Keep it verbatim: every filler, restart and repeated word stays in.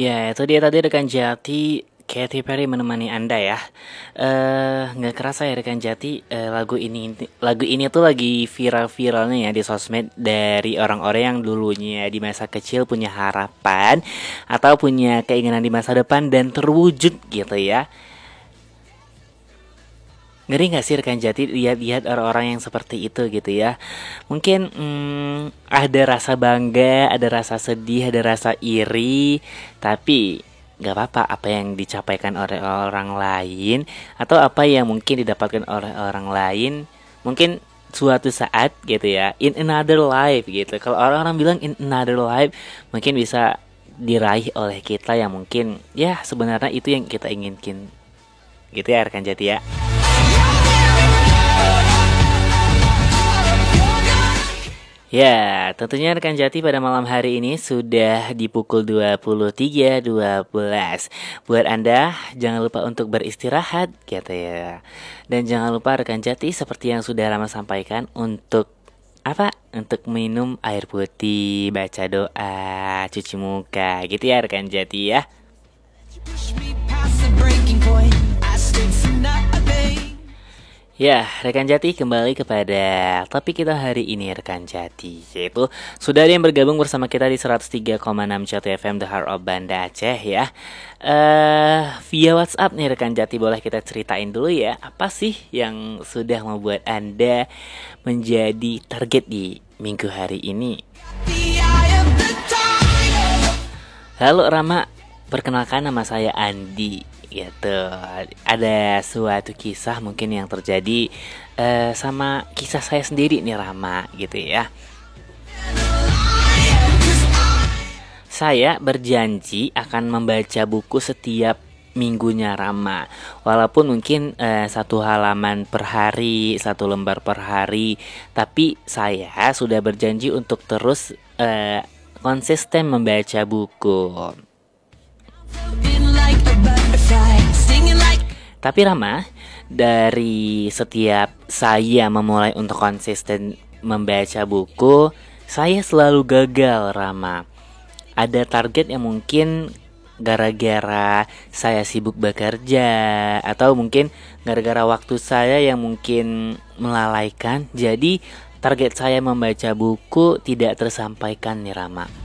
Ya, itu dia tadi rekan Jati, Katy Perry menemani Anda ya. Eh, nggak kerasa ya rekan Jati, eh, lagu ini lagu ini tuh lagi viral-viralnya ya di sosmed dari orang-orang yang dulunya di masa kecil punya harapan atau punya keinginan di masa depan dan terwujud gitu ya. Ngeri gak sih rekan Jati lihat-lihat orang-orang yang seperti itu gitu ya. Mungkin hmm, ada rasa bangga, ada rasa sedih, ada rasa iri. Tapi gak apa-apa apa yang dicapaikan oleh orang lain atau apa yang mungkin didapatkan oleh orang lain, mungkin suatu saat gitu ya, in another life gitu. Kalau orang-orang bilang in another life, mungkin bisa diraih oleh kita yang mungkin ya sebenarnya itu yang kita inginkan gitu ya rekan Jati ya. Ya, tentunya rekan Jati pada malam hari ini sudah di pukul dua puluh tiga dua belas. Buat Anda, jangan lupa untuk beristirahat, gitu ya. Dan jangan lupa rekan Jati seperti yang sudah Rama sampaikan untuk apa? Untuk minum air putih, baca doa, cuci muka, gitu ya rekan Jati ya. Ya, rekan Jati kembali kepada topik kita hari ini rekan Jati, yaitu sudah ada yang bergabung bersama kita di seratus tiga koma enam Jati F M The Heart of Banda Aceh ya. Eh via WhatsApp nih rekan Jati, boleh kita ceritain dulu ya, apa sih yang sudah membuat Anda menjadi target di minggu hari ini? Halo Rama, perkenalkan nama saya Andi. Gitu. Ada suatu kisah mungkin yang terjadi uh, sama kisah saya sendiri nih Rama gitu ya. Saya berjanji akan membaca buku setiap minggunya Rama. Walaupun mungkin uh, satu halaman per hari, satu lembar per hari, tapi saya sudah berjanji untuk terus uh, konsisten membaca buku. Tapi Rama, dari setiap saya memulai untuk konsisten membaca buku, saya selalu gagal Rama. Ada target yang mungkin gara-gara saya sibuk bekerja, atau mungkin gara-gara waktu saya yang mungkin melalaikan. Jadi target saya membaca buku tidak tersampaikan nih Rama.